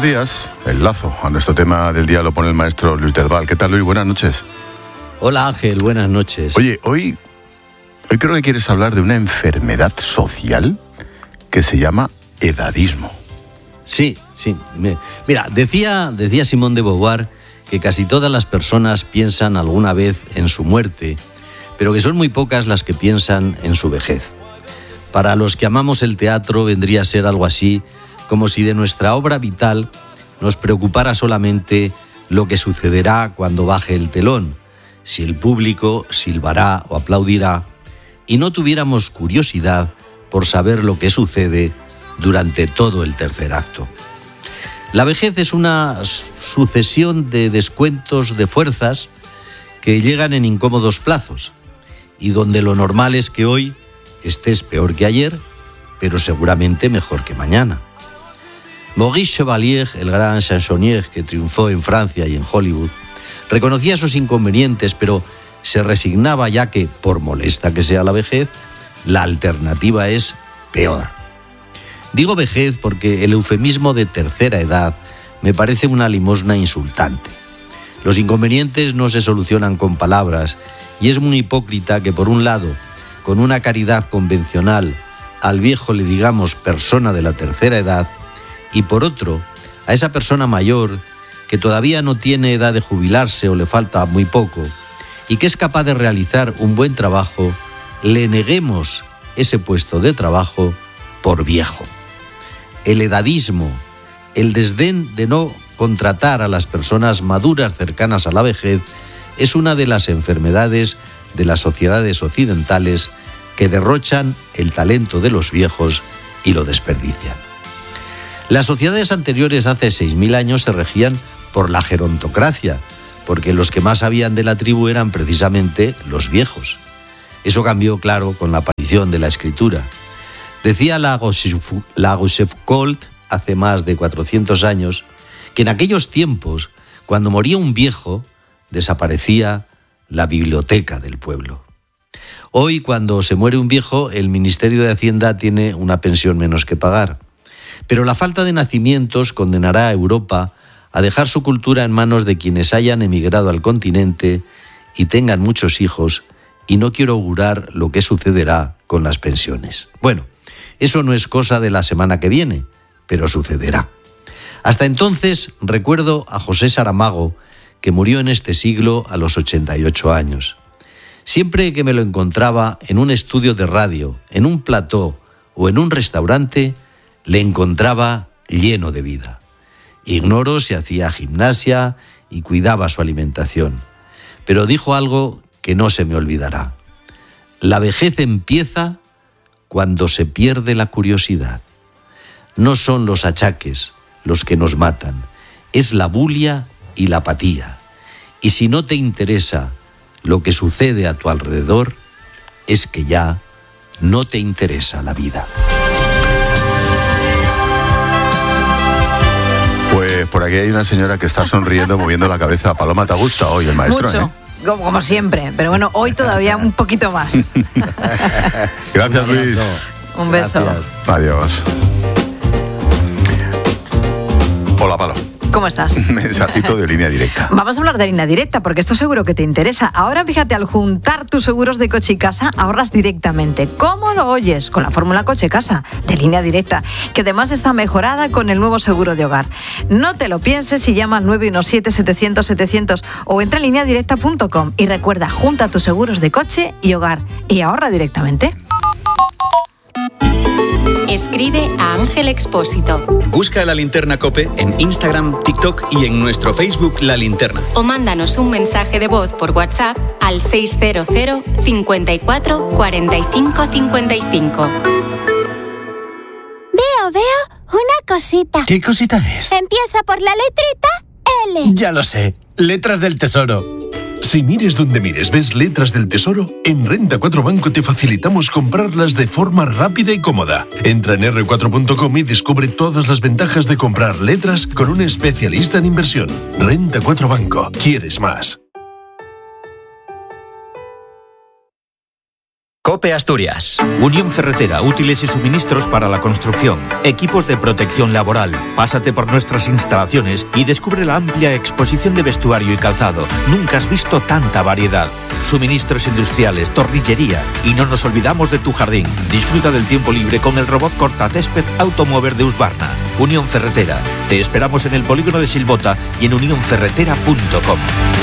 días. El lazo a nuestro tema del día lo pone el maestro Luis del Val. ¿Qué tal, Luis? Buenas noches. Hola, Ángel. Buenas noches. Oye, hoy creo que quieres hablar de una enfermedad social que se llama edadismo. Sí. Mira, decía Simone de Beauvoir que casi todas las personas piensan alguna vez en su muerte, pero que son muy pocas las que piensan en su vejez. Para los que amamos el teatro vendría a ser algo así como si de nuestra obra vital nos preocupara solamente lo que sucederá cuando baje el telón, si el público silbará o aplaudirá, y no tuviéramos curiosidad por saber lo que sucede durante todo el tercer acto. La vejez es una sucesión de descuentos de fuerzas que llegan en incómodos plazos, y donde lo normal es que hoy estés peor que ayer, pero seguramente mejor que mañana. Maurice Chevalier, el gran chansonnier que triunfó en Francia y en Hollywood, reconocía sus inconvenientes, pero se resignaba, ya que, por molesta que sea la vejez, la alternativa es peor. Digo vejez porque el eufemismo de tercera edad me parece una limosna insultante. Los inconvenientes no se solucionan con palabras, y es muy hipócrita que, por un lado, con una caridad convencional, al viejo le digamos persona de la tercera edad, y por otro, a esa persona mayor que todavía no tiene edad de jubilarse o le falta muy poco y que es capaz de realizar un buen trabajo, le neguemos ese puesto de trabajo por viejo. El edadismo, el desdén de no contratar a las personas maduras cercanas a la vejez, es una de las enfermedades de las sociedades occidentales que derrochan el talento de los viejos y lo desperdician. Las sociedades anteriores hace 6.000 años se regían por la gerontocracia, porque los que más sabían de la tribu eran precisamente los viejos. Eso cambió, claro, con la aparición de la escritura. Decía la Rochefoucauld hace más de 400 años que en aquellos tiempos, cuando moría un viejo, desaparecía la biblioteca del pueblo. Hoy, cuando se muere un viejo, el Ministerio de Hacienda tiene una pensión menos que pagar. Pero la falta de nacimientos condenará a Europa a dejar su cultura en manos de quienes hayan emigrado al continente y tengan muchos hijos, y no quiero augurar lo que sucederá con las pensiones. Bueno, eso no es cosa de la semana que viene, pero sucederá. Hasta entonces recuerdo a José Saramago, que murió en este siglo a los 88 años. Siempre que me lo encontraba en un estudio de radio, en un plató o en un restaurante, le encontraba lleno de vida. Ignoro si hacía gimnasia y cuidaba su alimentación, pero dijo algo que no se me olvidará. La vejez empieza cuando se pierde la curiosidad. No son los achaques los que nos matan, es la bulia y la apatía. Y si no te interesa lo que sucede a tu alrededor, es que ya no te interesa la vida. Pues por aquí hay una señora que está sonriendo, moviendo la cabeza. Paloma, ¿te gusta hoy el maestro? Mucho, como siempre, pero bueno, hoy todavía un poquito más. Gracias, Luis. Un beso. Gracias. Adiós. Hola, Palo. ¿Cómo estás? Mensajito de Línea Directa. Vamos a hablar de Línea Directa porque esto seguro que te interesa. Ahora fíjate, al juntar tus seguros de coche y casa ahorras directamente. ¿Cómo lo oyes? Con la fórmula coche-casa de Línea Directa, que además está mejorada con el nuevo seguro de hogar. No te lo pienses y llama al 917-700-700 o entra en lineadirecta.com y recuerda, junta tus seguros de coche y hogar y ahorra directamente. Escribe a Ángel Expósito. Busca La Linterna COPE en Instagram, TikTok y en nuestro Facebook La Linterna. O mándanos un mensaje de voz por WhatsApp al 600 54 45 55. Veo una cosita. ¿Qué cosita es? Empieza por la letrita L. Ya lo sé, letras del tesoro. Si mires donde mires ves letras del tesoro, en Renta 4 Banco te facilitamos comprarlas de forma rápida y cómoda. Entra en r4.com y descubre todas las ventajas de comprar letras con un especialista en inversión. Renta 4 Banco. ¿Quieres más? COPE Asturias. Unión Ferretera, útiles y suministros para la construcción. Equipos de protección laboral. Pásate por nuestras instalaciones y descubre la amplia exposición de vestuario y calzado. Nunca has visto tanta variedad. Suministros industriales, torrillería y no nos olvidamos de tu jardín. Disfruta del tiempo libre con el robot cortacésped Automover de Husqvarna. Unión Ferretera. Te esperamos en el polígono de Silbota y en unionferretera.com.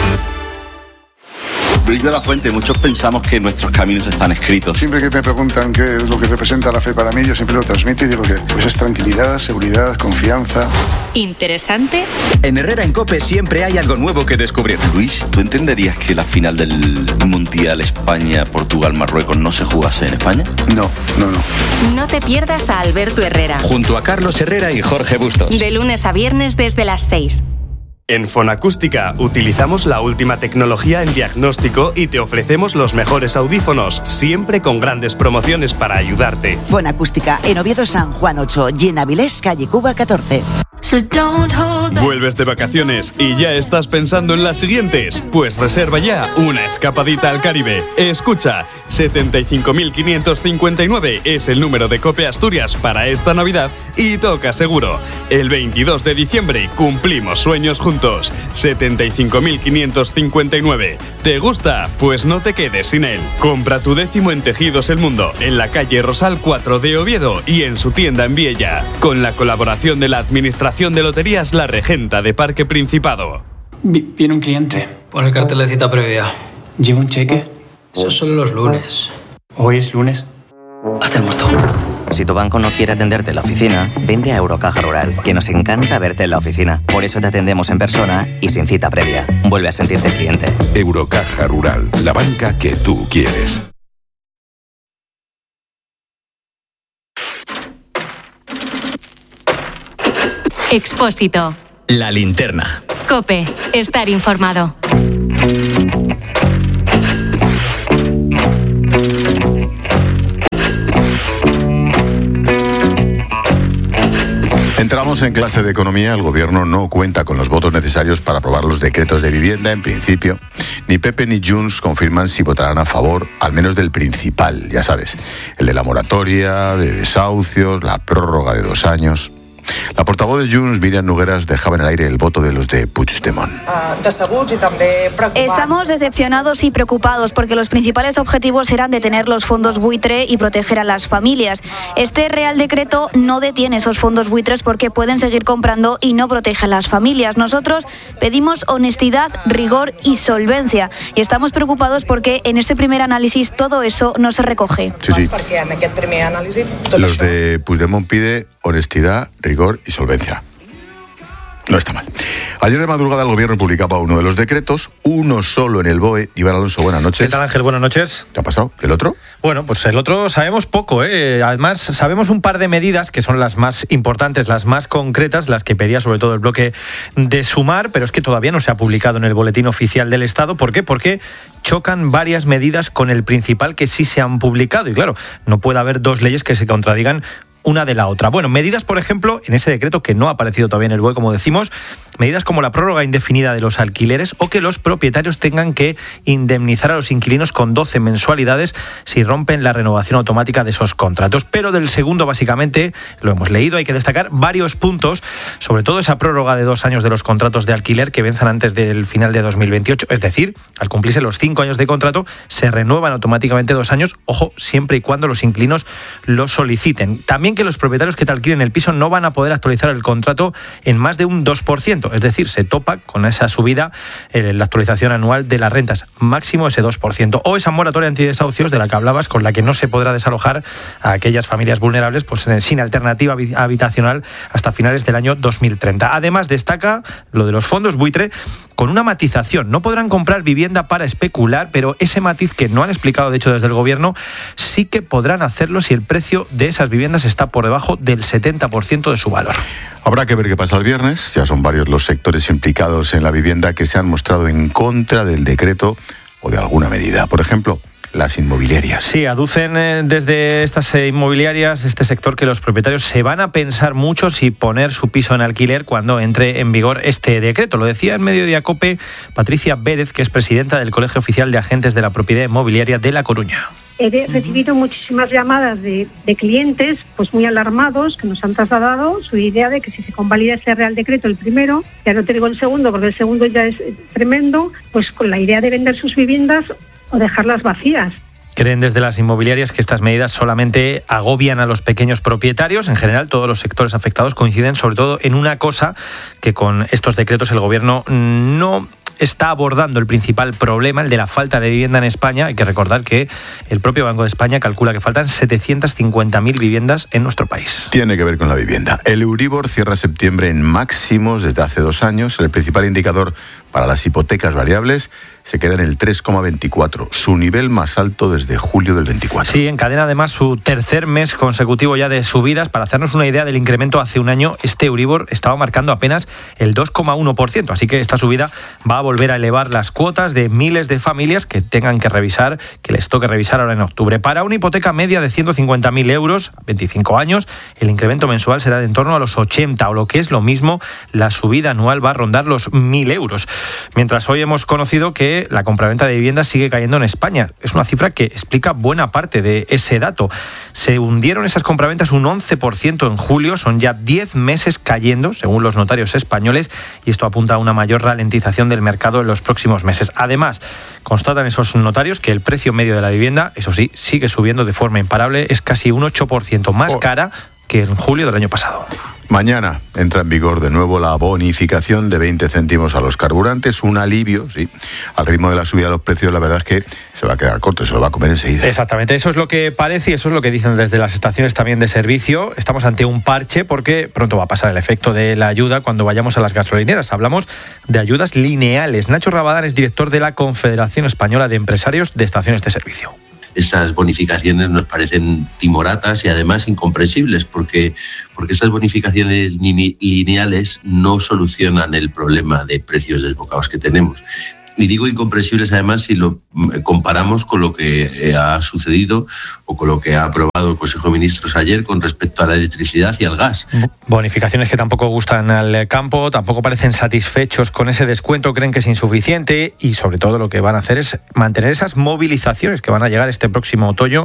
Luis de la Fuente, muchos pensamos que nuestros caminos están escritos. Siempre que me preguntan qué es lo que representa la fe para mí, yo siempre lo transmito y digo que pues es tranquilidad, seguridad, confianza. ¿Interesante? En Herrera en COPE siempre hay algo nuevo que descubrir. Luis, ¿tú entenderías que la final del Mundial España-Portugal-Marruecos no se jugase en España? No. No te pierdas a Alberto Herrera. Junto a Carlos Herrera y Jorge Bustos. De lunes a viernes desde las 6. En Fonacústica utilizamos la última tecnología en diagnóstico y te ofrecemos los mejores audífonos, siempre con grandes promociones para ayudarte. Fonacústica en Oviedo San Juan 8 y en Avilés, calle Cuba 14. ¿Vuelves de vacaciones y ya estás pensando en las siguientes? Pues reserva ya una escapadita al Caribe. Escucha, 75.559 es el número de COPE Asturias para esta Navidad y toca seguro. El 22 de diciembre cumplimos sueños juntos. 75.559. ¿Te gusta? Pues no te quedes sin él. Compra tu 10º en Tejidos El Mundo, en la calle Rosal 4 de Oviedo y en su tienda en Viella, con la colaboración de la Administración de Loterías La Regenta de Parque Principado. Viene un cliente. Pon el cartel de cita previa. ¿Lleva un cheque? Eso son los lunes. ¿Hoy es lunes? Hazte el muerto. Si tu banco no quiere atenderte en la oficina, vente a Eurocaja Rural, que nos encanta verte en la oficina. Por eso te atendemos en persona y sin cita previa. Vuelve a sentirte cliente. Eurocaja Rural, la banca que tú quieres. Expósito. La linterna. COPE. Estar informado. Entramos en clase de economía. El gobierno no cuenta con los votos necesarios para aprobar los decretos de vivienda en principio. Ni Pepe ni Junts confirman si votarán a favor, al menos del principal, ya sabes, el de la moratoria, de desahucios, la prórroga de 2 años. La portavoz de Junts, Míriam Nogueras, dejaba en el aire el voto de los de Puigdemont. Estamos decepcionados y preocupados porque los principales objetivos eran detener los fondos buitre y proteger a las familias. Este Real Decreto no detiene esos fondos buitres porque pueden seguir comprando y no protege a las familias. Nosotros pedimos honestidad, rigor y solvencia y estamos preocupados porque en este primer análisis todo eso no se recoge. Sí. Los de Puigdemont pide honestidad, rigor y solvencia. No está mal. Ayer de madrugada el gobierno publicaba uno de los decretos, uno solo en el BOE. Iván Alonso, buenas noches. ¿Qué tal, Ángel? Buenas noches. ¿Qué ha pasado? ¿El otro? Bueno, pues el otro sabemos poco, ¿eh? Además, sabemos un par de medidas que son las más importantes, las más concretas, las que pedía sobre todo el bloque de Sumar, pero es que todavía no se ha publicado en el Boletín Oficial del Estado. ¿Por qué? Porque chocan varias medidas con el principal que sí se han publicado. Y claro, no puede haber dos leyes que se contradigan una de la otra. Bueno, medidas, por ejemplo, en ese decreto que no ha aparecido todavía en el BOE, como decimos, medidas como la prórroga indefinida de los alquileres o que los propietarios tengan que indemnizar a los inquilinos con 12 mensualidades si rompen la renovación automática de esos contratos. Pero del segundo, básicamente, lo hemos leído, hay que destacar varios puntos, sobre todo esa prórroga de 2 años de los contratos de alquiler que venzan antes del final de 2028. Es decir, al cumplirse los 5 años de contrato, se renuevan automáticamente 2 años, ojo, siempre y cuando los inquilinos lo soliciten. También que los propietarios que te alquilen el piso no van a poder actualizar el contrato en más de un 2%, es decir, se topa con esa subida la actualización anual de las rentas, máximo ese 2%, o esa moratoria antidesahucios de la que hablabas, con la que no se podrá desalojar a aquellas familias vulnerables pues sin alternativa habitacional hasta finales del año 2030. Además, destaca lo de los fondos buitre con una matización. No podrán comprar vivienda para especular, pero ese matiz que no han explicado, de hecho, desde el gobierno, sí que podrán hacerlo si el precio de esas viviendas está por debajo del 70% de su valor. Habrá que ver qué pasa el viernes. Ya son varios los sectores implicados en la vivienda que se han mostrado en contra del decreto o de alguna medida. Por ejemplo, las inmobiliarias. Sí, aducen desde estas inmobiliarias, este sector, que los propietarios se van a pensar mucho si poner su piso en alquiler cuando entre en vigor este decreto. Lo decía en Mediodía COPE Patricia Pérez, que es presidenta del Colegio Oficial de Agentes de la Propiedad Inmobiliaria de La Coruña. he recibido muchísimas llamadas de clientes pues muy alarmados que nos han trasladado su idea de que si se convalida este Real Decreto, el primero, ya no te digo el segundo porque el segundo ya es tremendo, pues con la idea de vender sus viviendas o dejarlas vacías. Creen desde las inmobiliarias que estas medidas solamente agobian a los pequeños propietarios. En general, todos los sectores afectados coinciden sobre todo en una cosa, que con estos decretos el Gobierno no está abordando el principal problema, el de la falta de vivienda en España. Hay que recordar que el propio Banco de España calcula que faltan 750.000 viviendas en nuestro país. Tiene que ver con la vivienda. El Euribor cierra septiembre en máximos desde hace 2 años. El principal indicador para las hipotecas variables se queda en el 3,24, su nivel más alto desde julio del 24. Sí, encadena además su tercer mes consecutivo ya de subidas. Para hacernos una idea del incremento, hace un año este Euribor estaba marcando apenas el 2,1%, así que esta subida va a volver a elevar las cuotas de miles de familias que tengan que revisar, que les toque revisar ahora en octubre. Para una hipoteca media de 150.000 euros, 25 años, el incremento mensual será de en torno a los 80, o lo que es lo mismo, la subida anual va a rondar los 1.000 euros. Mientras hoy hemos conocido que la compraventa de viviendas sigue cayendo en España. Es una cifra que explica buena parte de ese dato. Se hundieron esas compraventas un 11% en julio, son ya 10 meses cayendo, según los notarios españoles, y esto apunta a una mayor ralentización del mercado en los próximos meses. Además, constatan esos notarios que el precio medio de la vivienda, eso sí, sigue subiendo de forma imparable, es casi un 8% más cara que en julio del año pasado. Mañana entra en vigor de nuevo la bonificación de 20 céntimos a los carburantes, un alivio, sí. Al ritmo de la subida de los precios, la verdad es que se va a quedar corto, se lo va a comer enseguida. Exactamente, eso es lo que parece y eso es lo que dicen desde las estaciones también de servicio. Estamos ante un parche porque pronto va a pasar el efecto de la ayuda cuando vayamos a las gasolineras. Hablamos de ayudas lineales. Nacho Rabadán es director de la Confederación Española de Empresarios de Estaciones de Servicio. Estas bonificaciones nos parecen timoratas y además incomprensibles porque estas bonificaciones lineales no solucionan el problema de precios desbocados que tenemos. Y digo incomprensibles además si lo comparamos con lo que ha sucedido o con lo que ha aprobado el Consejo de Ministros ayer con respecto a la electricidad y al gas. Bonificaciones que tampoco gustan al campo, tampoco parecen satisfechos con ese descuento, creen que es insuficiente y sobre todo lo que van a hacer es mantener esas movilizaciones que van a llegar este otoño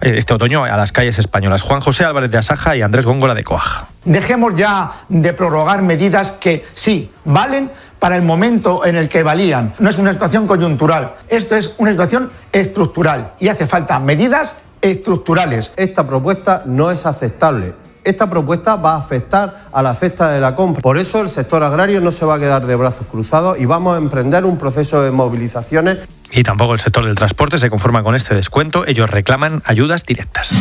a las calles españolas. Juan José Álvarez de Asaja y Andrés Góngora de Coag. Dejemos ya de prorrogar medidas que sí valen para el momento en el que valían. No es una situación coyuntural, esto es una situación estructural y hace falta medidas estructurales. Esta propuesta no es aceptable. Esta propuesta va a afectar a la cesta de la compra. Por eso el sector agrario no se va a quedar de brazos cruzados y vamos a emprender un proceso de movilizaciones. Y tampoco el sector del transporte se conforma con este descuento. Ellos reclaman ayudas directas.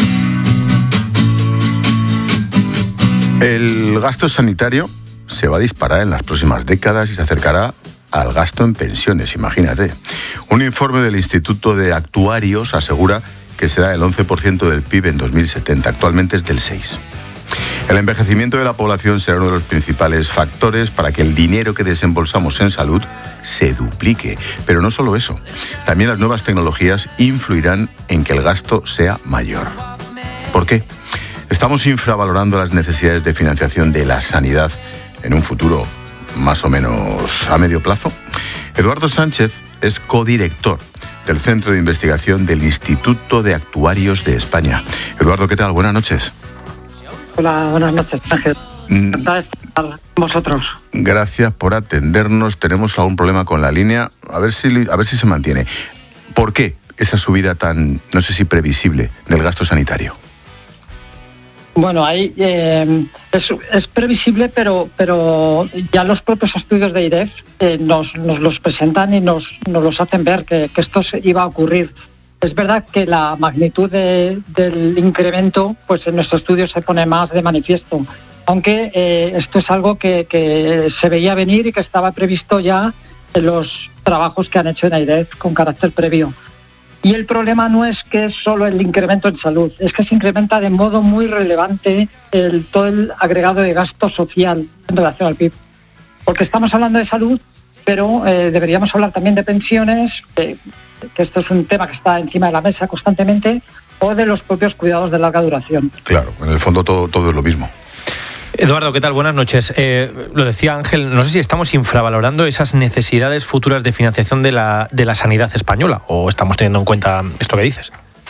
El gasto sanitario se va a disparar en las próximas décadas y se acercará al gasto en pensiones, imagínate. Un informe del Instituto de Actuarios asegura que será el 11% del PIB en 2070, actualmente es del 6%. El envejecimiento de la población será uno de los principales factores para que el dinero que desembolsamos en salud se duplique. Pero no solo eso, también las nuevas tecnologías influirán en que el gasto sea mayor. ¿Por qué? Estamos infravalorando las necesidades de financiación de la sanidad en un futuro más o menos a medio plazo. Eduardo Sánchez es codirector del Centro de Investigación del Instituto de Actuarios de España. Eduardo, ¿qué tal? Buenas noches. Hola, buenas noches, Ángel. Encantada de estar con vosotros. Gracias por atendernos. Tenemos algún problema con la línea. A ver si se mantiene. ¿Por qué esa subida tan, no sé si previsible, del gasto sanitario? Bueno, ahí es previsible, pero ya los propios estudios de IREF nos los presentan y nos los hacen ver que esto iba a ocurrir. Es verdad que la magnitud del incremento, pues en nuestro estudio se pone más de manifiesto, aunque esto es algo que se veía venir y que estaba previsto ya en los trabajos que han hecho en IREF con carácter previo. Y el problema no es que es solo el incremento en salud, es que se incrementa de modo muy relevante todo el agregado de gasto social en relación al PIB. Porque estamos hablando de salud, pero deberíamos hablar también de pensiones, que esto es un tema que está encima de la mesa constantemente, o de los propios cuidados de larga duración. Claro, en el fondo todo es lo mismo. Eduardo, ¿qué tal? Buenas noches. Lo decía Ángel, no sé si estamos infravalorando esas necesidades futuras de financiación de la sanidad española o estamos teniendo en cuenta esto que dices.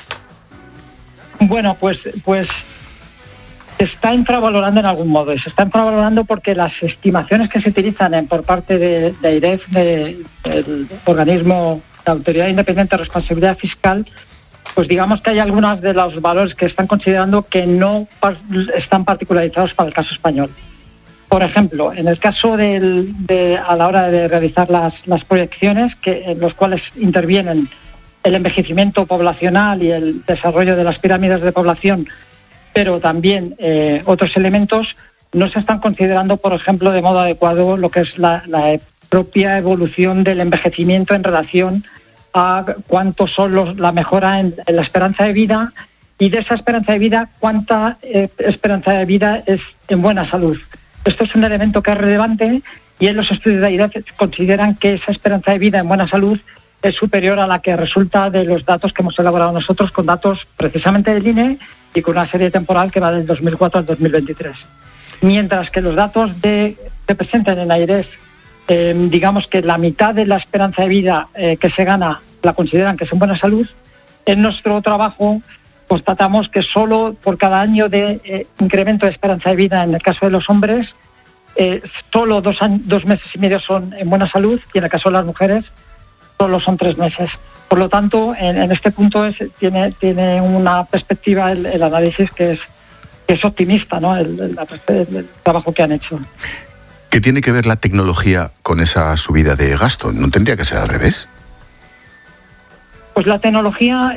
Bueno, pues se está infravalorando en algún modo. Y se está infravalorando porque las estimaciones que se utilizan por parte de IREF, del organismo de Autoridad Independiente de Responsabilidad Fiscal, pues digamos que hay algunos de los valores que están considerando que no están particularizados para el caso español. Por ejemplo, en el caso a la hora de realizar las proyecciones, en los cuales intervienen el envejecimiento poblacional y el desarrollo de las pirámides de población, pero también otros elementos, no se están considerando, por ejemplo, de modo adecuado lo que es la propia evolución del envejecimiento en relación a cuánto son la mejora en la esperanza de vida, y de esa esperanza de vida, cuánta esperanza de vida es en buena salud. Esto es un elemento que es relevante, y en los estudios de IREF consideran que esa esperanza de vida en buena salud es superior a la que resulta de los datos que hemos elaborado nosotros, con datos precisamente del INE y con una serie temporal que va del 2004 al 2023. Mientras que los datos que presentan en IREF, digamos que la mitad de la esperanza de vida que se gana la consideran que es en buena salud. En nuestro trabajo constatamos que solo por cada año de incremento de esperanza de vida en el caso de los hombres, solo 2 meses y medio son en buena salud, y en el caso de las mujeres solo son 3 meses. Por lo tanto, en este punto tiene una perspectiva el análisis que es optimista, ¿no? El trabajo que han hecho. ¿Qué tiene que ver la tecnología con esa subida de gasto? ¿No tendría que ser al revés? Pues la tecnología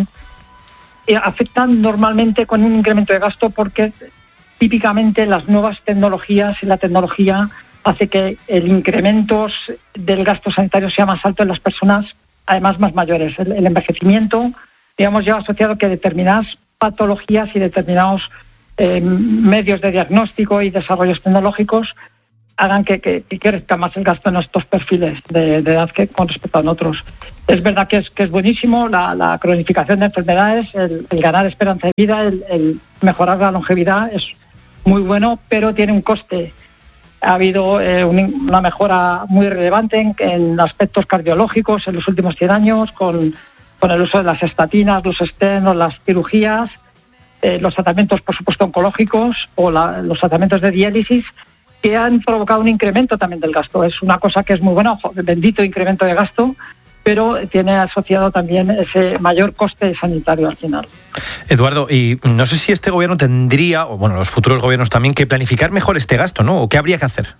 afecta normalmente con un incremento de gasto, porque típicamente las nuevas tecnologías y la tecnología hace que el incremento del gasto sanitario sea más alto en las personas, además más mayores. El envejecimiento, digamos, lleva asociado que determinadas patologías y determinados medios de diagnóstico y desarrollos tecnológicos hagan que crezca más el gasto en estos perfiles de edad que con respecto a otros. Es verdad que es buenísimo la cronificación de enfermedades, el ganar esperanza de vida, el mejorar la longevidad es muy bueno, pero tiene un coste. Ha habido una mejora muy relevante en aspectos cardiológicos en los últimos 100 años, con el uso de las estatinas, los estenos, las cirugías, los tratamientos, por supuesto, oncológicos o los tratamientos de diálisis, que han provocado un incremento también del gasto. Es una cosa que es muy buena, bendito incremento de gasto, pero tiene asociado también ese mayor coste sanitario al final. Eduardo, y no sé si este gobierno tendría, o bueno, los futuros gobiernos también, que planificar mejor este gasto, ¿no? ¿O qué habría que hacer?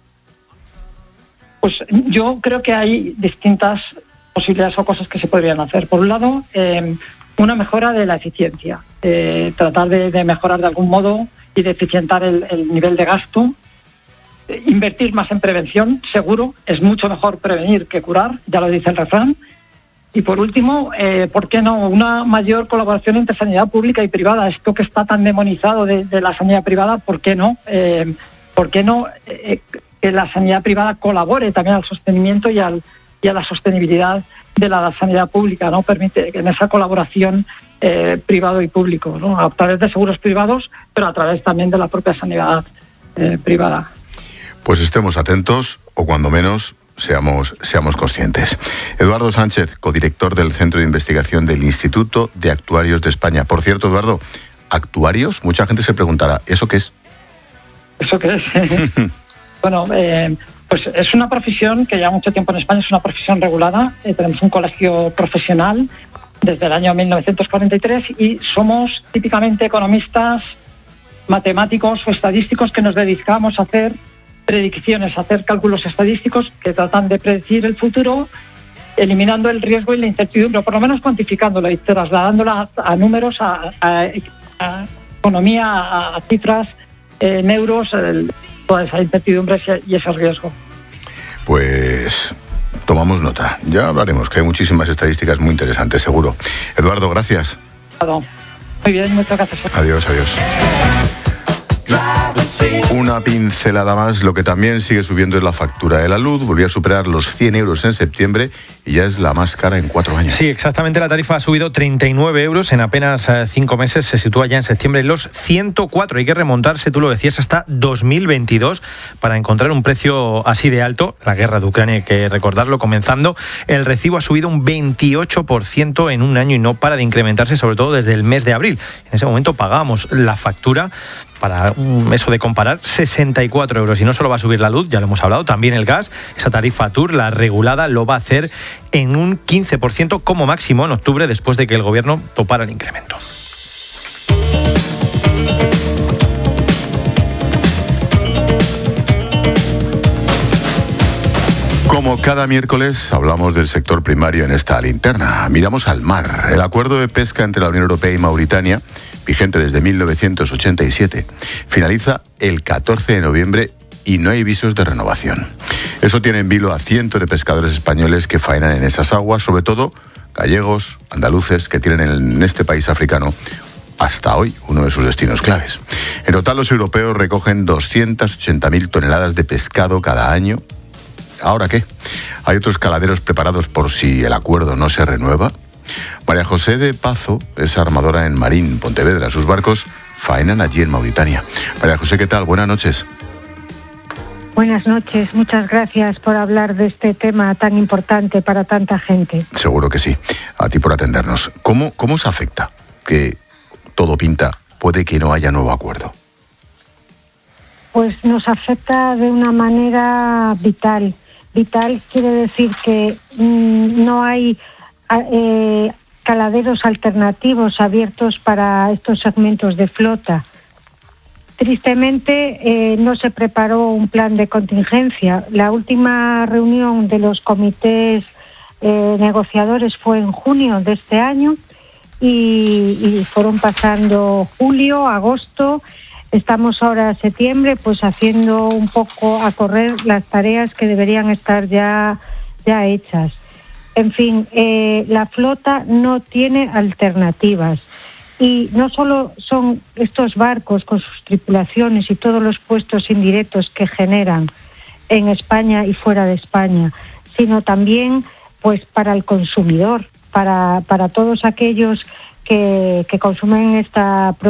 Pues yo creo que hay distintas posibilidades o cosas que se podrían hacer. Por un lado, una mejora de la eficiencia, tratar de mejorar de algún modo y de eficientar el nivel de gasto. Invertir más en prevención, seguro, es mucho mejor prevenir que curar, ya lo dice el refrán. Y por último, ¿por qué no? Una mayor colaboración entre sanidad pública y privada. Esto que está tan demonizado de la sanidad privada, ¿por qué no? ¿Por qué no que la sanidad privada colabore también al sostenimiento y a la sostenibilidad de la sanidad pública, ¿no? Permite que en esa colaboración privado y público, ¿no? A través de seguros privados, pero a través también de la propia sanidad privada. Pues estemos atentos, o cuando menos seamos conscientes. Eduardo Sánchez, codirector del Centro de Investigación del Instituto de Actuarios de España. Por cierto, Eduardo, ¿actuarios? Mucha gente se preguntará, ¿eso qué es? ¿Eso qué es? Bueno, pues es una profesión que lleva mucho tiempo en España, es una profesión regulada. Tenemos un colegio profesional desde el año 1943 y somos típicamente economistas, matemáticos o estadísticos que nos dedicamos a hacer predicciones, hacer cálculos estadísticos que tratan de predecir el futuro, eliminando el riesgo y la incertidumbre, o por lo menos cuantificándolo y trasladándola a números, a economía, a cifras, en euros, toda esa incertidumbre y ese riesgo. Pues tomamos nota. Ya hablaremos, que hay muchísimas estadísticas muy interesantes, seguro. Eduardo, gracias. Muy bien, muchas gracias. Adiós. Una pincelada más, lo que también sigue subiendo es la factura de la luz. Volvió a superar los 100 euros en septiembre y ya es la más cara en 4 años. Sí, exactamente, la tarifa ha subido 39 euros en apenas 5 meses, se sitúa ya en septiembre en los 104. Hay que remontarse, tú lo decías, hasta 2022 para encontrar un precio así de alto. La guerra de Ucrania, hay que recordarlo, comenzando, el recibo ha subido un 28% en un año y no para de incrementarse, sobre todo desde el mes de abril. En ese momento pagábamos la factura, para eso de comparar, 64 euros. Y no solo va a subir la luz, ya lo hemos hablado, también el gas. Esa tarifa TUR, la regulada, lo va a hacer en un 15% como máximo en octubre, después de que el gobierno topara el incremento. Como cada miércoles hablamos del sector primario en esta linterna. Miramos al mar. El acuerdo de pesca entre la Unión Europea y Mauritania, vigente desde 1987, finaliza el 14 de noviembre y no hay visos de renovación. Eso tiene en vilo a cientos de pescadores españoles que faenan en esas aguas, sobre todo gallegos, andaluces, que tienen en este país africano hasta hoy uno de sus destinos claves. En total, los europeos recogen 280.000 toneladas de pescado cada año. ¿Ahora qué? ¿Hay otros caladeros preparados por si el acuerdo no se renueva? María José de Pazo es armadora en Marín, Pontevedra. Sus barcos faenan allí en Mauritania. María José, ¿qué tal? Buenas noches. Buenas noches. Muchas gracias por hablar de este tema tan importante para tanta gente. Seguro que sí. A ti por atendernos. ¿Cómo os afecta que todo pinta, puede que no haya nuevo acuerdo? Pues nos afecta de una manera vital. Vital quiere decir que no hay caladeros alternativos abiertos para estos segmentos de flota. Tristemente no se preparó un plan de contingencia. La última reunión de los comités negociadores fue en junio de este año y fueron pasando julio, agosto. Estamos ahora en septiembre, pues haciendo un poco a correr las tareas que deberían estar ya hechas. En fin, la flota no tiene alternativas. Y no solo son estos barcos con sus tripulaciones y todos los puestos indirectos que generan en España y fuera de España, sino también pues para el consumidor, para todos aquellos que consumen esta